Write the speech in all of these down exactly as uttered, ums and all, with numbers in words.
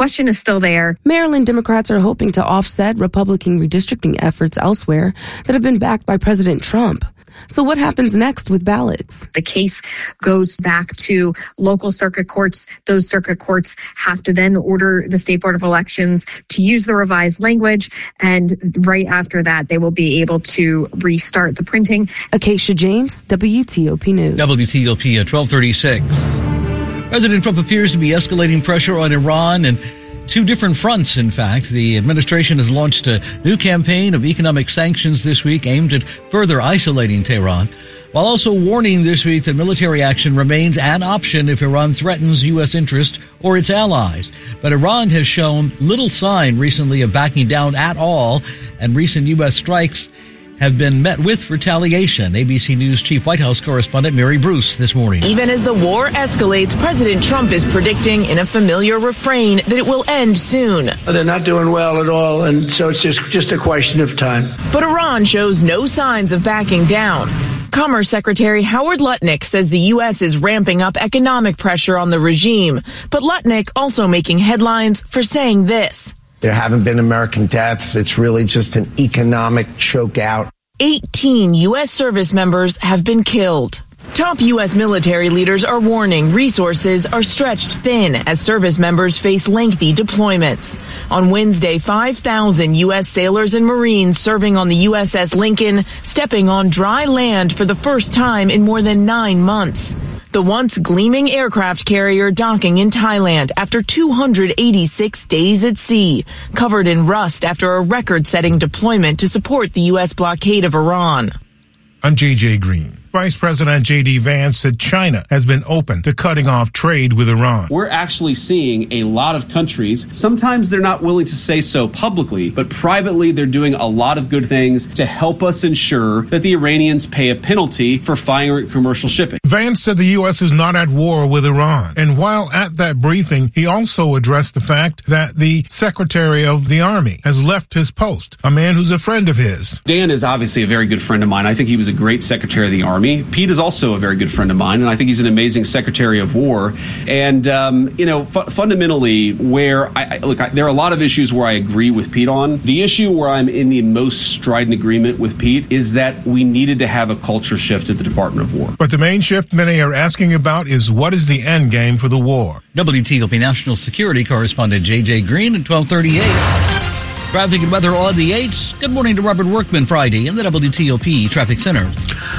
question is still there. Maryland Democrats are hoping to offset Republican redistricting efforts elsewhere that have been backed by President Trump. So what happens next with ballots? The case goes back to local circuit courts. Those circuit courts have to then order the State Board of Elections to use the revised language. And right after that, they will be able to restart the printing. Acacia James, W T O P News. W T O P at twelve thirty-six. President Trump appears to be escalating pressure on Iran and two different fronts, in fact. The administration has launched a new campaign of economic sanctions this week aimed at further isolating Tehran, while also warning this week that military action remains an option if Iran threatens U S interest or its allies. But Iran has shown little sign recently of backing down at all, and recent U S strikes have been met with retaliation. A B C News Chief White House correspondent Mary Bruce this morning. Even as the war escalates, President Trump is predicting in a familiar refrain that it will end soon. They're not doing well at all, and so it's just, just a question of time. But Iran shows no signs of backing down. Commerce Secretary Howard Lutnick says the U S is ramping up economic pressure on the regime. But Lutnick also making headlines for saying this. There haven't been American deaths. It's really just an economic choke out. eighteen U S service members have been killed. Top U S military leaders are warning resources are stretched thin as service members face lengthy deployments. On Wednesday, five thousand U S sailors and Marines serving on the U S S Lincoln stepping on dry land for the first time in more than nine months. The once gleaming aircraft carrier docking in Thailand after two hundred eighty-six days at sea, covered in rust after a record-setting deployment to support the U S blockade of Iran. I'm J J Green. Vice President J D Vance said China has been open to cutting off trade with Iran. We're actually seeing a lot of countries, sometimes they're not willing to say so publicly, but privately they're doing a lot of good things to help us ensure that the Iranians pay a penalty for firing commercial shipping. Vance said the U S is not at war with Iran. And while at that briefing, he also addressed the fact that the Secretary of the Army has left his post, a man who's a friend of his. Dan is obviously a very good friend of mine. I think he was a great Secretary of the Army. Pete is also a very good friend of mine, and I think he's an amazing Secretary of War. And, um, you know, fu- fundamentally, where I, I look, I, there are a lot of issues where I agree with Pete on. The issue where I'm in the most strident agreement with Pete is that we needed to have a culture shift at the Department of War. But the main shift many are asking about is what is the end game for the war? W T O P National Security Correspondent J J Green at twelve thirty-eight. Traffic and weather on the eights. Good morning to Robert Workman Friday in the W T O P Traffic Center.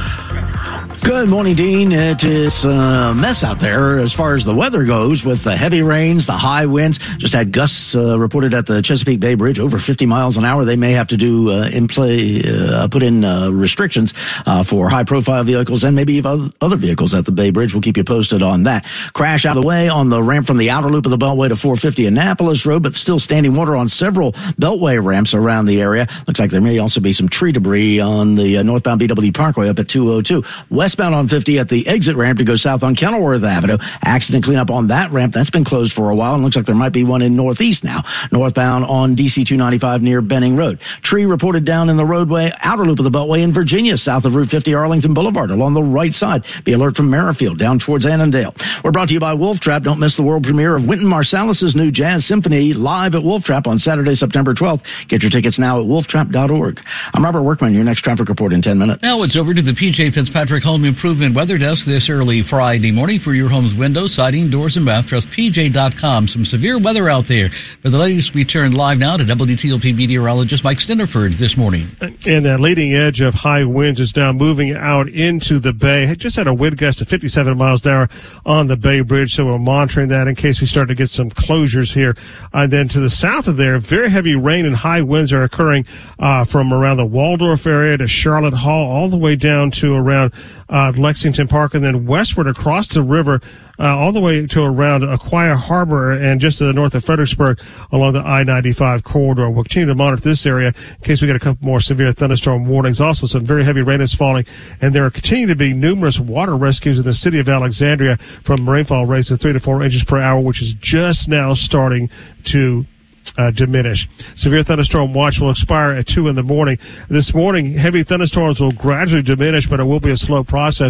Good morning, Dean. It is a mess out there as far as the weather goes with the heavy rains, the high winds. Just had gusts uh, reported at the Chesapeake Bay Bridge over fifty miles an hour. They may have to do uh, in play, uh, put in uh, restrictions uh, for high-profile vehicles and maybe even other vehicles at the Bay Bridge. We'll keep you posted on that. Crash out of the way on the ramp from the outer loop of the Beltway to four fifty Annapolis Road, but still standing water on several Beltway ramps around the area. Looks like there may also be some tree debris on the uh, northbound B W Parkway up at two oh two. Westbound on fifty at the exit ramp to go south on Kenilworth Avenue. Accident cleanup on that ramp. That's been closed for a while, and looks like there might be one in northeast now. Northbound on D C two ninety-five near Benning Road. Tree reported down in the roadway, outer loop of the Beltway in Virginia, south of Route fifty Arlington Boulevard, along the right side. Be alert from Merrifield down towards Annandale. We're brought to you by Wolf Trap. Don't miss the world premiere of Wynton Marsalis's new jazz symphony live at Wolf Trap on Saturday, September twelfth. Get your tickets now at wolf trap dot org. I'm Robert Workman. Your next traffic report in ten minutes. Now it's over to the P J Fitzpatrick Home Improvement Weather Desk this early Friday morning for your home's windows, siding, doors, and bath. Trust P J dot com. Some severe weather out there. For the latest, we turn live now to W T O P meteorologist Mike Stinnerford this morning. And that leading edge of high winds is now moving out into the bay. Just had a wind gust of fifty-seven miles an hour on the Bay Bridge, so we're monitoring that in case we start to get some closures here. And then to the south of there, very heavy rain and high winds are occurring uh, from around the Waldorf area to Charlotte Hall, all the way down to around uh, Lexington Park, and then westward across the river, uh, all the way to around Aquia Harbor and just to the north of Fredericksburg along the I ninety-five corridor. We'll continue to monitor this area in case we get a couple more severe thunderstorm warnings. Also, some very heavy rain is falling, and there are continuing to be numerous water rescues in the city of Alexandria from rainfall rates of three to four inches per hour, which is just now starting to Uh, diminish. Severe thunderstorm watch will expire at two in the morning. This morning, heavy thunderstorms will gradually diminish, but it will be a slow process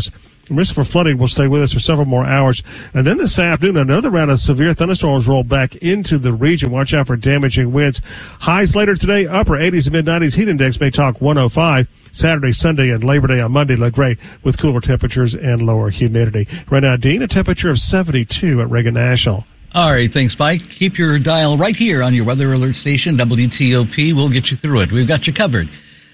Risk for flooding will stay with us for several more hours. And then this afternoon, another round of severe thunderstorms roll back into the region. Watch out for damaging winds. Highs later today, upper eighties and mid nineties. Heat index may talk one oh five. Saturday, Sunday, and Labor Day on Monday look great with cooler temperatures and lower humidity. Right now, Dean, a temperature of seventy-two at Reagan National. All right, thanks, Mike. Keep your dial right here on your weather alert station, W T O P. We'll get you through it. We've got you covered.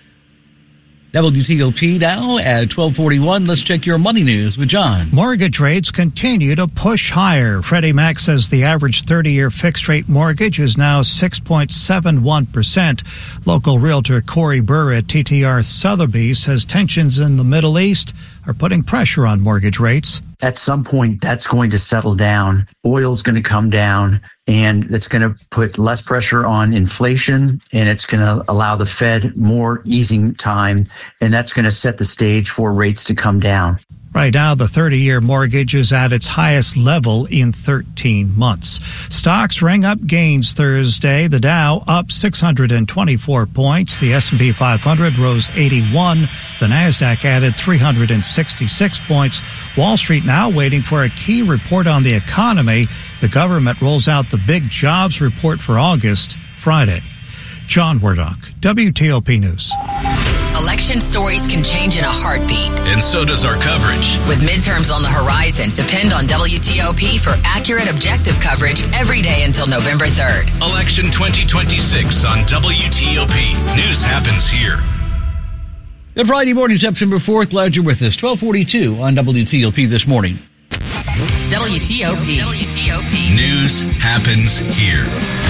W T O P now at twelve forty-one. Let's check your money news with John. Mortgage rates continue to push higher. Freddie Mac says the average thirty-year fixed-rate mortgage is now six point seven one percent. Local realtor Corey Burr at T T R Sotheby's says tensions in the Middle East are putting pressure on mortgage rates. At some point, that's going to settle down. Oil's going to come down, and that's going to put less pressure on inflation, and it's going to allow the Fed more easing time, and that's going to set the stage for rates to come down. Right now, the thirty-year mortgage is at its highest level in thirteen months. Stocks rang up gains Thursday. The Dow up six hundred twenty-four points. The S and P five hundred rose eighty-one. The Nasdaq added three hundred sixty-six points. Wall Street now waiting for a key report on the economy. The government rolls out the big jobs report for August Friday. John Wardock, W T O P News. Election stories can change in a heartbeat. And so does our coverage. With midterms on the horizon, depend on W T O P for accurate, objective coverage every day until November third. Election twenty twenty-six on W T O P. News happens here. Good Friday morning, September fourth. Glad you're with us. twelve forty-two on W T O P this morning. W T O P. W T O P. News happens here.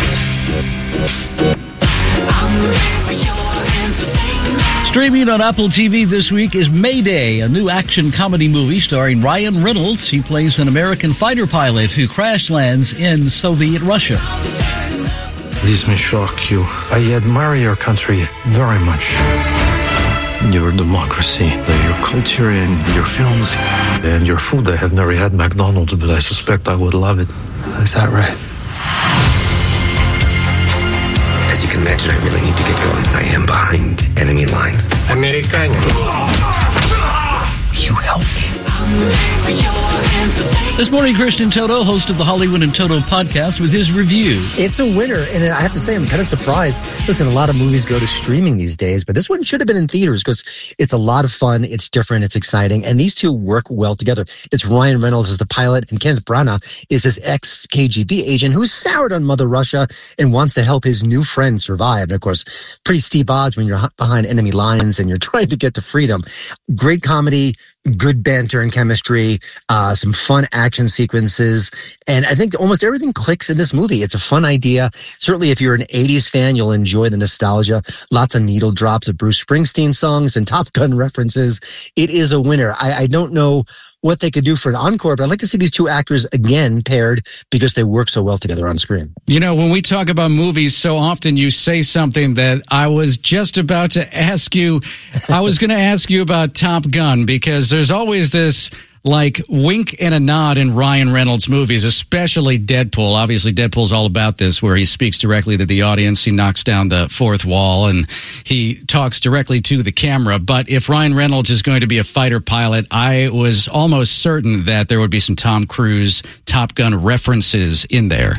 Streaming on Apple T V this week is Mayday, a new action comedy movie starring Ryan Reynolds. He plays an American fighter pilot who crash lands in Soviet Russia. This may shock you. I admire your country very much. Your democracy, your culture, and your films. And your food. I have never had McDonald's, but I suspect I would love it. Is that right? As you can imagine, I really need to get going. I am behind enemy lines. Americano. You help me. This morning, Christian Toto, host of the Hollywood and Toto podcast, with his review. It's a winner, and I have to say, I'm kind of surprised. Listen, a lot of movies go to streaming these days, but this one should have been in theaters because it's a lot of fun, it's different, it's exciting, and these two work well together. It's Ryan Reynolds as the pilot, and Kenneth Branagh is this ex-K G B agent who's soured on Mother Russia and wants to help his new friend survive. And of course, pretty steep odds when you're behind enemy lines and you're trying to get to freedom. Great comedy, good banter and chemistry, uh, some fun action sequences. And I think almost everything clicks in this movie. It's a fun idea. Certainly if you're an eighties fan, you'll enjoy the nostalgia. Lots of needle drops of Bruce Springsteen songs and Top Gun references. It is a winner. I, I don't know what they could do for an encore, but I'd like to see these two actors again paired because they work so well together on screen. You know, when we talk about movies, so often you say something that I was just about to ask you. I was going to ask you about Top Gun because there's always this like wink and a nod in Ryan Reynolds movies, especially Deadpool. Obviously, Deadpool's all about this, where he speaks directly to the audience. He knocks down the fourth wall and he talks directly to the camera. But if Ryan Reynolds is going to be a fighter pilot, I was almost certain that there would be some Tom Cruise Top Gun references in there.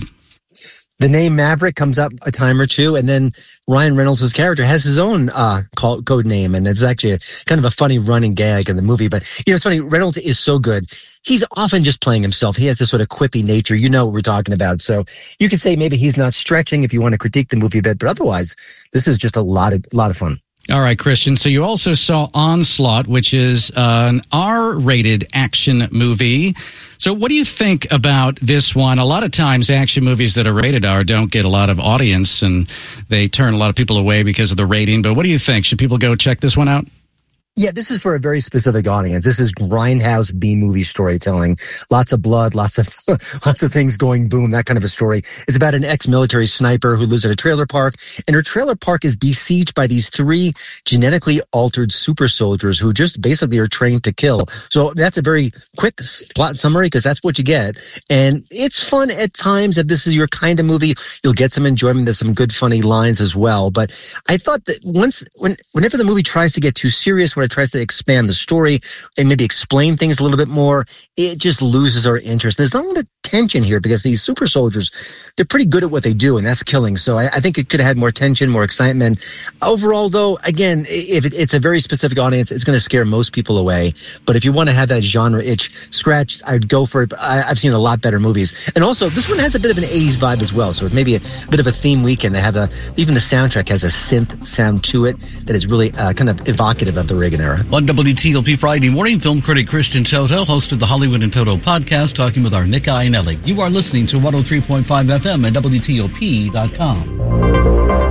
The name Maverick comes up a time or two, and then Ryan Reynolds' character has his own uh, code name, and it's actually a, kind of a funny running gag in the movie. But, you know, it's funny, Reynolds is so good. He's often just playing himself. He has this sort of quippy nature. You know what we're talking about. So you could say maybe he's not stretching if you want to critique the movie a bit, but otherwise, this is just a lot of, lot of fun. All right, Christian. So you also saw Onslaught, which is uh, an R-rated action movie. So what do you think about this one? A lot of times action movies that are rated R don't get a lot of audience, and they turn a lot of people away because of the rating. But what do you think? Should people go check this one out? Yeah, this is for a very specific audience. This is grindhouse B-movie storytelling. Lots of blood, lots of lots of things going boom, that kind of a story. It's about an ex-military sniper who lives at a trailer park, and her trailer park is besieged by these three genetically altered super soldiers who just basically are trained to kill. So that's a very quick plot summary because that's what you get. And it's fun at times. If this is your kind of movie, you'll get some enjoyment. There's some good, funny lines as well. But I thought that once, when, whenever the movie tries to get too serious, what camera tries to expand the story and maybe explain things a little bit more, it just loses our interest. There's not a lot of tension here because these super soldiers, they're pretty good at what they do, and that's killing. So I, I think it could have had more tension, more excitement. Overall, though, again, if it, it's a very specific audience, it's going to scare most people away. But if you want to have that genre itch scratched, I'd go for it. But I, I've seen a lot better movies. And also, this one has a bit of an eighties vibe as well. So it may be a bit of a theme weekend. They have a, even the soundtrack has a synth sound to it that is really uh, kind of evocative of the Reagan era. On W T O P Friday morning, film critic Christian Toto hosted the Hollywood and Toto podcast, talking with our Nick Iannelli. You are listening to one oh three point five F M and W T O P dot com.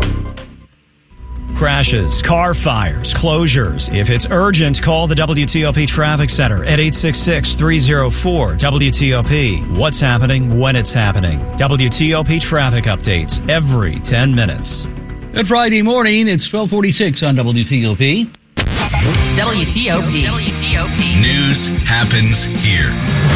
Crashes, car fires, closures. If it's urgent, call the W T O P Traffic Center at eight six six, three oh four, W T O P. What's happening when it's happening. W T O P traffic updates every ten minutes. Good Friday morning. It's twelve forty-six on W T O P. W T O P. W T O P. News happens here.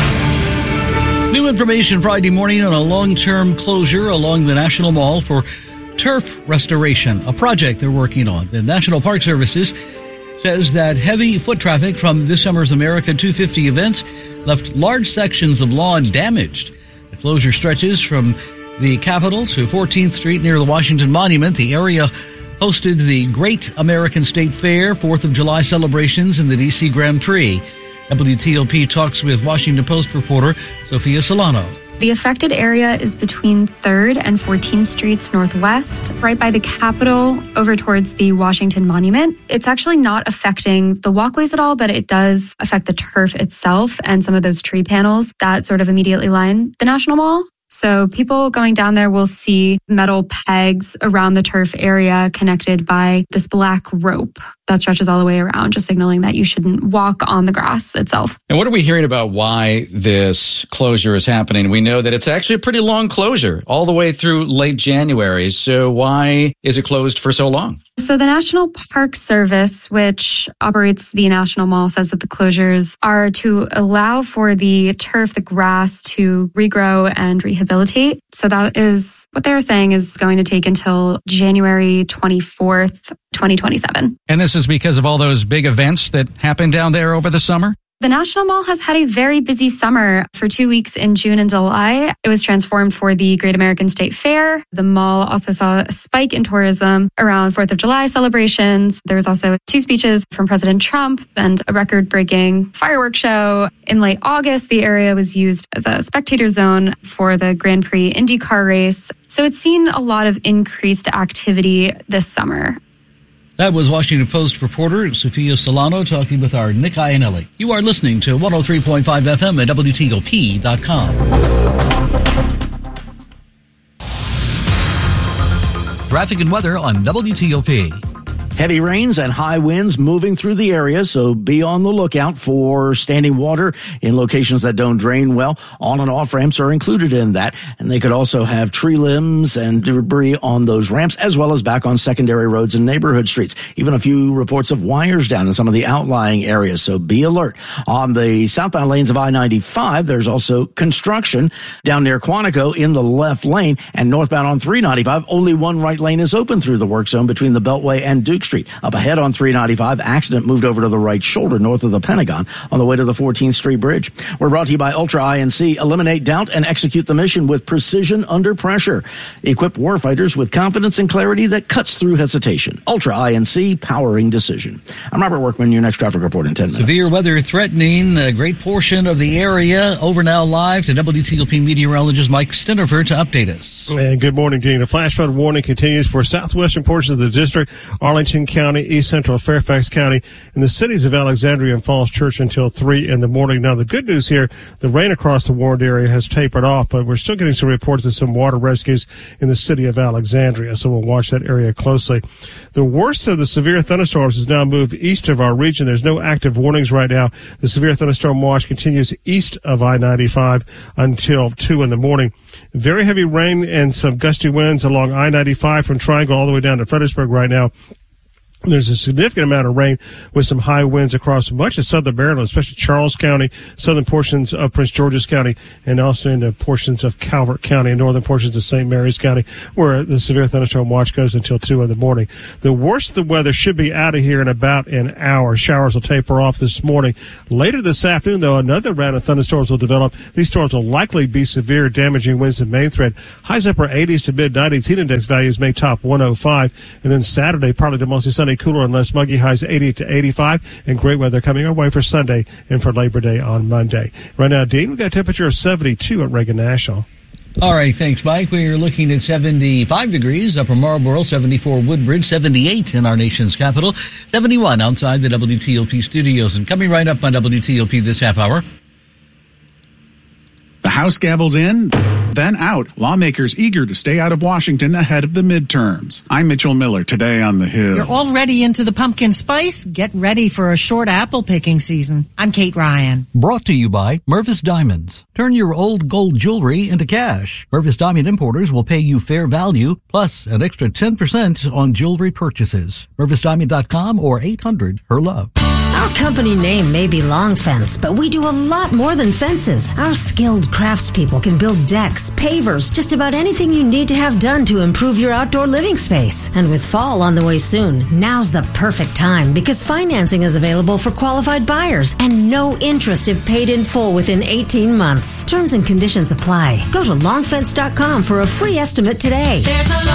New information Friday morning on a long-term closure along the National Mall for turf restoration, a project they're working on. The National Park Services says that heavy foot traffic from this summer's America two fifty events left large sections of lawn damaged. The closure stretches from the Capitol to fourteenth Street near the Washington Monument. The area hosted the Great American State Fair, fourth of July celebrations, and the D C Grand Prix. W T O P talks with Washington Post reporter Sophia Solano. The affected area is between third and fourteenth Streets Northwest, right by the Capitol, over towards the Washington Monument. It's actually not affecting the walkways at all, but it does affect the turf itself and some of those tree panels that sort of immediately line the National Mall. So people going down there will see metal pegs around the turf area connected by this black rope that stretches all the way around, just signaling that you shouldn't walk on the grass itself. And what are we hearing about why this closure is happening? We know that it's actually a pretty long closure all the way through late January. So why is it closed for so long? So the National Park Service, which operates the National Mall, says that the closures are to allow for the turf, the grass to regrow and rehabilitate. So that is what they're saying is going to take until January twenty-fourth, twenty twenty-seven. And this is because of all those big events that happened down there over the summer? The National Mall has had a very busy summer. For two weeks in June and July, it was transformed for the Great American State Fair. The mall also saw a spike in tourism around fourth of July celebrations. There was also two speeches from President Trump and a record-breaking fireworks show. In late August, the area was used as a spectator zone for the Grand Prix IndyCar race. So it's seen a lot of increased activity this summer. That was Washington Post reporter Sophia Solano talking with our Nick Iannelli. You are listening to one oh three point five F M at W T O P dot com. Traffic and weather on W T O P. Heavy rains and high winds moving through the area, so be on the lookout for standing water in locations that don't drain well. On and off ramps are included in that, and they could also have tree limbs and debris on those ramps, as well as back on secondary roads and neighborhood streets. Even a few reports of wires down in some of the outlying areas, so be alert. On the southbound lanes of I ninety-five, there's also construction down near Quantico in the left lane, and northbound on three ninety-five, only one right lane is open through the work zone between the Beltway and Duke Street. Up ahead on three ninety-five, accident moved over to the right shoulder north of the Pentagon on the way to the fourteenth Street Bridge. We're brought to you by Ultra I N C. Eliminate doubt and execute the mission with precision under pressure. Equip warfighters with confidence and clarity that cuts through hesitation. Ultra I N C, powering decision. I'm Robert Workman, your next traffic report in ten minutes. Severe weather threatening a great portion of the area. Over now live to W T O P meteorologist Mike Stenifer to update us. And good morning, Dean. A flash flood warning continues for southwestern portions of the district, Arlington County, East Central Fairfax County, and the cities of Alexandria and Falls Church until three in the morning. Now, the good news here, the rain across the warned area has tapered off, but we're still getting some reports of some water rescues in the city of Alexandria, so we'll watch that area closely. The worst of the severe thunderstorms has now moved east of our region. There's no active warnings right now. The severe thunderstorm watch continues east of I ninety-five until two in the morning. Very heavy rain and some gusty winds along I ninety-five from Triangle all the way down to Fredericksburg right now. There's a significant amount of rain with some high winds across much of southern Maryland, especially Charles County, southern portions of Prince George's County, and also into portions of Calvert County and northern portions of Saint Mary's County, where the severe thunderstorm watch goes until two in the morning. The worst of the weather should be out of here in about an hour. Showers will taper off this morning. Later this afternoon, though, another round of thunderstorms will develop. These storms will likely be severe, damaging winds and main threat. Highs upper eighties to mid nineties. Heat index values may top one oh five. And then Saturday, partly to mostly sunny, cooler and less muggy, highs eighty to eighty-five, and great weather coming our way for Sunday and for Labor Day on Monday. Right now, Dean, we've got a temperature of seventy-two at Reagan National. All right, thanks, Mike. We're looking at seventy-five degrees, Upper Marlboro, seventy-four Woodbridge, seventy-eight in our nation's capital, seventy-one outside the W T O P studios. And coming right up on W T O P this half hour. The House gavel's in, then out. Lawmakers eager to stay out of Washington ahead of the midterms. I'm Mitchell Miller, today on The Hill. You're already into the pumpkin spice? Get ready for a short apple picking season. I'm Kate Ryan. Brought to you by Mervis Diamonds. Turn your old gold jewelry into cash. Mervis Diamond Importers will pay you fair value, plus an extra ten percent on jewelry purchases. Mervis Diamond dot com or eight hundred her love. Our company name may be Long Fence, but we do a lot more than fences. Our skilled craftspeople can build decks, pavers, just about anything you need to have done to improve your outdoor living space. And with fall on the way soon, now's the perfect time because financing is available for qualified buyers and no interest if paid in full within eighteen months. Terms and conditions apply. Go to long fence dot com for a free estimate today. There's a